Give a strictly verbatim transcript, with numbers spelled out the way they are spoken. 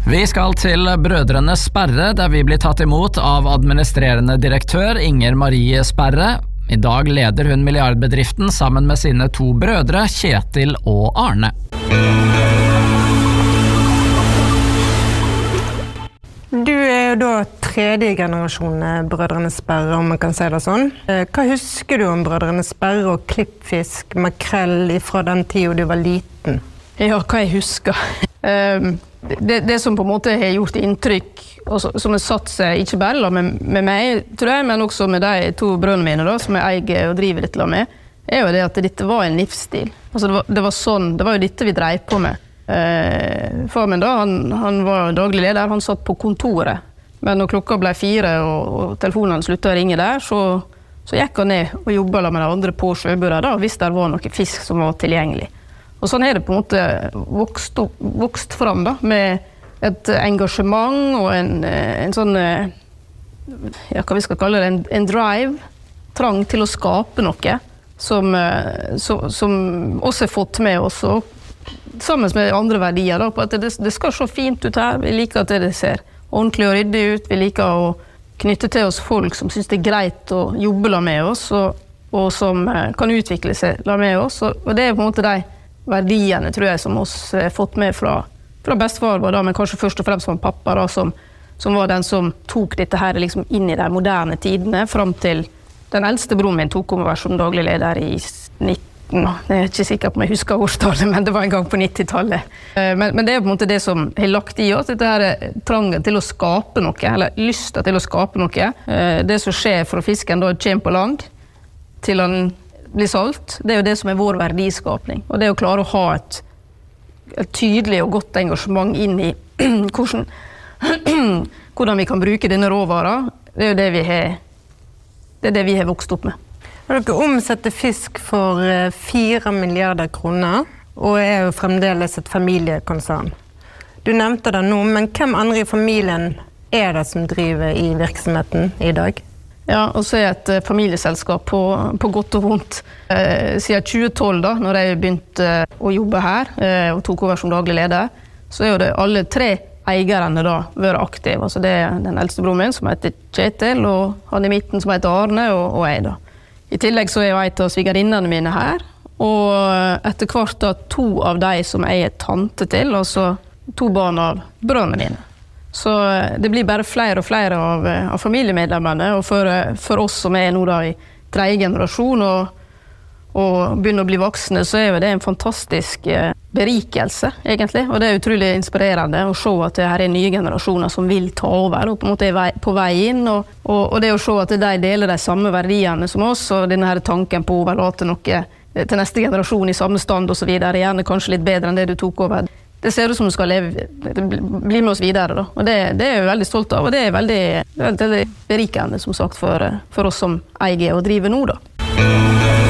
Vi skal til Brødrene Sperre, der vi blir tatt imot av administrerende direktør Inger Marie Sperre. I dag leder hun milliardbedriften sammen med sine to brødre, Kjetil og Arne. Du er jo da tredje generasjon Brødrene Sperre, om man kan si det sånn. Hva husker du om Brødrene Sperre og klippfisk, makrell fra den tiden du var liten? Ja, hva jeg husker? um, det, det som på en måte har gjort inntrykk, og som har satt seg ikke bare med, med meg, tror jeg, men også med de to brødrene mine, da, som jeg eier og driver litt med, er jo det at dette var en livsstil. Altså, det, var, det var sånn, det var jo dette vi drev på med. Uh, far min da, han, han var daglig leder, han satt på kontoret. Men når klokka ble fire og, og telefonen sluttet å ringe der, så, så gikk han ned og jobbet med de andre på sjøburet da, hvis det var noe fisk som var tilgjengelig. Og sånn er det på en måte vokst, opp, vokst fram da, med et engasjement og en, en sånn, ja, hva vi skal kalle det, en, en drive, trang til å skape noe, som, som, som også har fått med oss, og sammen med andre verdier da, på at det, det skal se fint ut her, vi liker at det ser ordentlig og ryddig ut, vi liker å knytte til oss folk som synes det er greit å jobbe la med oss, og, og som kan utvikle seg la med oss, og det er på en måte de verdiene, tror jeg, som oss har fått med fra, fra bestefar, da, men kanskje først og fremst fra pappa, da, som, som var den som tok dette her liksom inn i de moderne tidene, fram til den eldste broren min tok over som daglig leder i nitten, jeg er ikke sikker på om jeg husker årstallet, men det var en gang på nittitallet. Men, men det er på en måte det som har lagt i oss, dette her trangen til å skape noe, eller lysten til å skape noe. Det som skjer fra fisken da kommer på land, til han blir solgt, det er jo det som er vår verdiskapning. Og det er å klare å ha et, et tydelig og godt engasjement inn i hvordan, hvordan vi kan bruke denne råvara. Det er jo det vi har, det er det vi har vokst opp med. Og dere omsetter fisk for fire milliarder kroner, og er jo fremdeles et familiekonsern. Du nevnte det nå, men hvem andre i familien er det som driver i virksomheten i dag? Ja, og så er jeg et familieselskap på, på godt og vondt. Eh, siden tjue tolv da, når jeg begynte å jobbe her, eh, og tok over som daglig leder, så er jo det alle tre eierne da vært aktive. Altså det er den eldste broren min som heter Kjetil, og han i midten som heter Arne, og, og jeg da. I tillegg så er jeg et av svigerinnene mine her, og etter hvert da to av de som jeg er tante til, altså to barn av brødrene mine. Så det blir bare flere og flere av, av familiemedlemmene, og for, for oss som er nå da i tredje generasjon og, og begynner å bli voksne, så er det en fantastisk berikelse, egentlig. Og det er utrolig inspirerende å se at det her er nye generasjoner som vil ta over, og på en måte er på vei inn, og, og, og det å se at de deler de samme verdiene som oss, og denne her tanken på å overlate noe til neste generasjon i samme stand og så videre, gjerne kanskje litt bedre enn det du tok over. Det ser ut som du skal leve, bli med oss videre da, og det, det er jeg veldig stolt av, og det er veldig, veldig berikende, som sagt, for, for oss som eier og driver nå da.